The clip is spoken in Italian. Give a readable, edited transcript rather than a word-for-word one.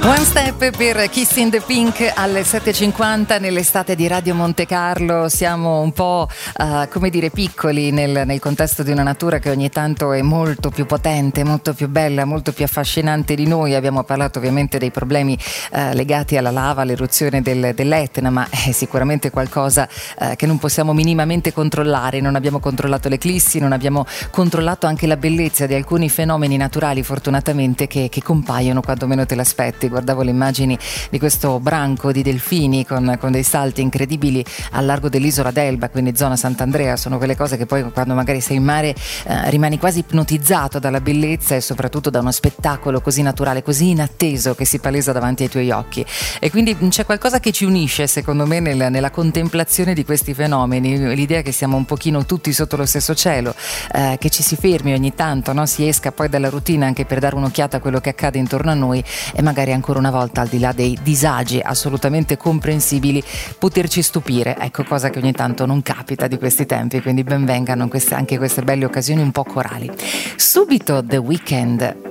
One Step per Kiss in the Pink alle 7.50 nell'estate di Radio Monte Carlo. Siamo un po' come dire piccoli nel contesto di una natura che ogni tanto è molto più potente, molto più bella, molto più affascinante di noi. Abbiamo parlato ovviamente dei problemi legati alla lava, all'eruzione dell'Etna, ma è sicuramente qualcosa che non possiamo minimamente controllare. Non abbiamo controllato l'eclissi, non abbiamo controllato anche la bellezza di alcuni fenomeni naturali, fortunatamente, che compaiono quando meno te l'aspetti. Guardavo le immagini di questo branco di delfini con dei salti incredibili al largo dell'isola d'Elba, quindi zona Sant'Andrea. Sono quelle cose che poi quando magari sei in mare rimani quasi ipnotizzato dalla bellezza e soprattutto da uno spettacolo così naturale, così inatteso che si palesa davanti ai tuoi occhi. E quindi c'è qualcosa che ci unisce, secondo me, nella contemplazione di questi fenomeni, l'idea che siamo un pochino tutti sotto lo stesso cielo, che ci si fermi ogni tanto, no? Si esca poi dalla routine anche per dare un'occhiata a quello che accade intorno a noi e magari ancora una volta, al di là dei disagi assolutamente comprensibili, poterci stupire. Ecco, cosa che ogni tanto non capita di questi tempi, quindi ben vengano anche queste belle occasioni un po' corali. Subito The Weeknd,